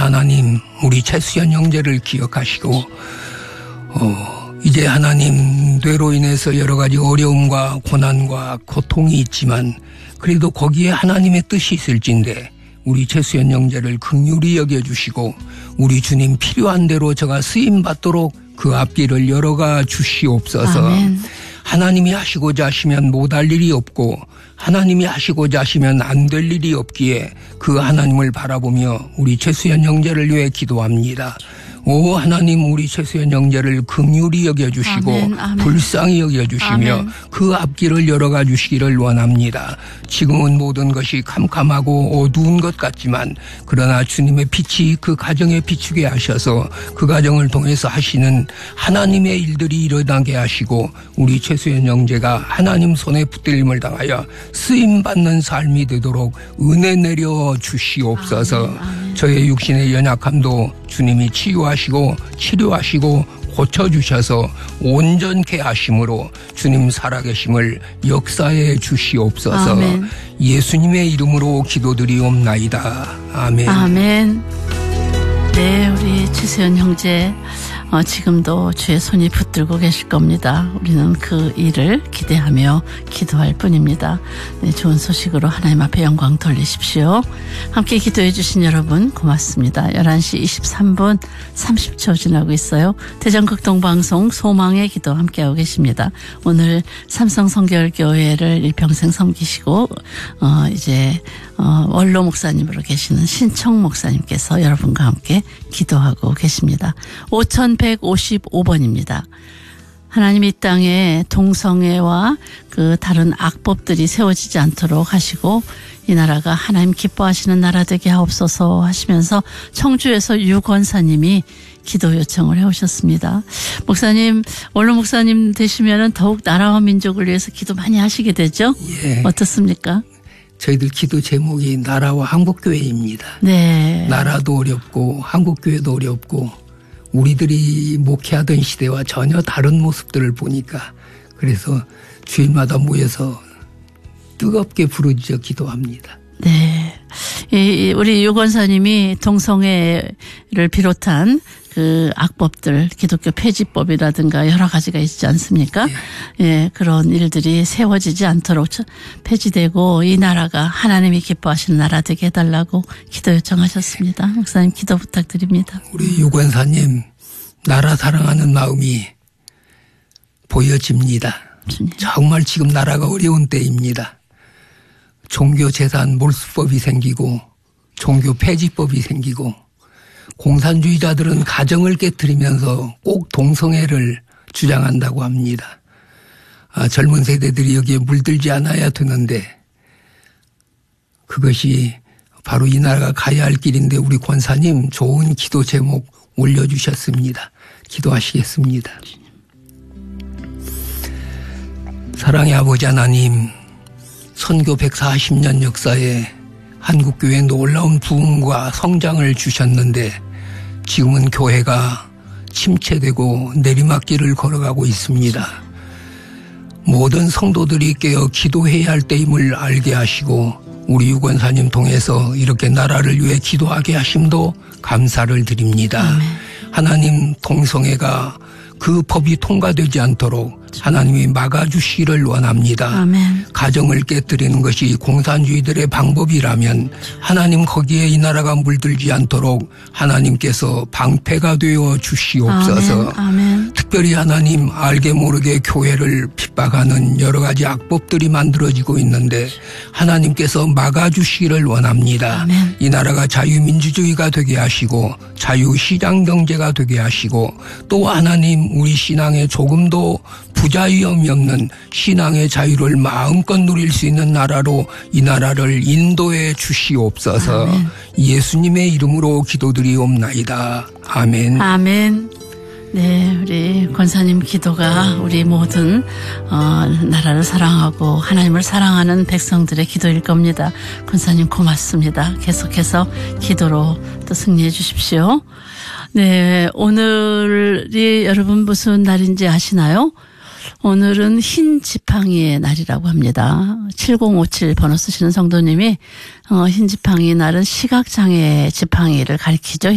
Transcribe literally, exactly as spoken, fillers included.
하나님, 우리 최수연 형제를 기억하시고 어, 이제 하나님 뇌로 인해서 여러 가지 어려움과 고난과 고통이 있지만 그래도 거기에 하나님의 뜻이 있을진데 우리 최수연 형제를 긍휼히 여겨주시고 우리 주님 필요한 대로 저가 쓰임받도록 그 앞길을 열어가 주시옵소서. 아멘. 하나님이 하시고자 하시면 못할 일이 없고 하나님이 하시고자 하시면 안 될 일이 없기에 그 하나님을 바라보며 우리 최수연 형제를 위해 기도합니다. 오 하나님, 우리 최수연 형제를 긍휼히 여겨주시고 아멘, 아멘. 불쌍히 여겨주시며 아멘. 그 앞길을 열어가 주시기를 원합니다. 지금은 모든 것이 캄캄하고 어두운 것 같지만 그러나 주님의 빛이 그 가정에 비추게 하셔서 그 가정을 통해서 하시는 하나님의 일들이 일어나게 하시고 우리 최수연 형제가 하나님 손에 붙들림을 당하여 쓰임받는 삶이 되도록 은혜 내려 주시옵소서. 아멘, 아멘. 저의 육신의 연약함도 주님이 치유하시고 치료하시고 고쳐주셔서 온전케 하심으로 주님 살아계심을 역사해 주시옵소서. 아멘. 예수님의 이름으로 기도드리옵나이다. 아멘. 아멘. 네, 우리 최수연 형제 어, 지금도 주의 손이 붙들고 계실 겁니다. 우리는 그 일을 기대하며 기도할 뿐입니다. 네, 좋은 소식으로 하나님 앞에 영광 돌리십시오. 함께 기도해 주신 여러분 고맙습니다. 열한 시 이십삼 분 삼십 초 지나고 있어요. 대전극동방송 소망의 기도 함께하고 계십니다. 오늘 삼성성결교회를 일평생 섬기시고 어, 이제 어, 원로 목사님으로 계시는 신청 목사님께서 여러분과 함께 기도하고 계십니다. 오천백오십오 번입니다. 하나님 이 땅에 동성애와 그 다른 악법들이 세워지지 않도록 하시고 이 나라가 하나님 기뻐하시는 나라 되게 하옵소서 하시면서 청주에서 유 권사님이 기도 요청을 해오셨습니다. 목사님, 원로 목사님 되시면은 더욱 나라와 민족을 위해서 기도 많이 하시게 되죠? 예. 어떻습니까? 저희들 기도 제목이 나라와 한국교회입니다. 네. 나라도 어렵고 한국교회도 어렵고 우리들이 목회하던 시대와 전혀 다른 모습들을 보니까 그래서 주일마다 모여서 뜨겁게 부르짖어 기도합니다. 네. 이, 우리 유 권사님이 동성애를 비롯한 그 악법들, 기독교 폐지법이라든가 여러 가지가 있지 않습니까? 예. 예, 그런 일들이 세워지지 않도록 폐지되고 이 나라가 하나님이 기뻐하시는 나라 되게 해달라고 기도 요청하셨습니다. 목사님 기도 부탁드립니다. 우리 유 권사님, 나라 사랑하는 마음이 보여집니다. 주님. 정말 지금 나라가 어려운 때입니다. 종교 재산 몰수법이 생기고 종교 폐지법이 생기고 공산주의자들은 가정을 깨트리면서 꼭 동성애를 주장한다고 합니다. 아, 젊은 세대들이 여기에 물들지 않아야 되는데 그것이 바로 이 나라가 가야 할 길인데 우리 권사님 좋은 기도 제목 올려주셨습니다. 기도하시겠습니다. 사랑의 아버지 하나님, 선교 백사십 년 역사에 한국교회에 놀라운 부흥과 성장을 주셨는데 지금은 교회가 침체되고 내리막길을 걸어가고 있습니다. 모든 성도들이 깨어 기도해야 할 때임을 알게 하시고 우리 유 권사님 통해서 이렇게 나라를 위해 기도하게 하심도 감사를 드립니다. 아멘. 하나님, 동성애가 그 법이 통과되지 않도록 하나님이 막아주시기를 원합니다. 아멘. 가정을 깨뜨리는 것이 공산주의들의 방법이라면 하나님 거기에 이 나라가 물들지 않도록 하나님께서 방패가 되어 주시옵소서. 아멘. 아멘. 특별히 하나님, 알게 모르게 교회를 핍박하는 여러 가지 악법들이 만들어지고 있는데 하나님께서 막아주시기를 원합니다. 아멘. 이 나라가 자유민주주의가 되게 하시고 자유시장경제가 되게 하시고 또 하나님, 우리 신앙에 조금도 부자유함이 없는 신앙의 자유를 마음껏 누릴 수 있는 나라로 이 나라를 인도해 주시옵소서. 아멘. 예수님의 이름으로 기도드리옵나이다. 아멘. 아멘. 네, 우리 권사님 기도가 우리 모든 어, 나라를 사랑하고 하나님을 사랑하는 백성들의 기도일 겁니다. 권사님 고맙습니다. 계속해서 기도로 또 승리해 주십시오. 네, 오늘이 여러분 무슨 날인지 아시나요? 오늘은 흰 지팡이의 날이라고 합니다. 칠공오칠 번호 쓰시는 성도님이 어, 흰 지팡이 날은 시각장애 지팡이를 가리키죠.